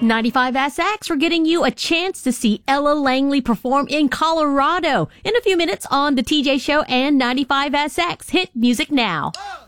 95SX, we're getting you a chance to see Ella Langley perform in Colorado in a few minutes on The TJ Show and 95SX. Hit music now.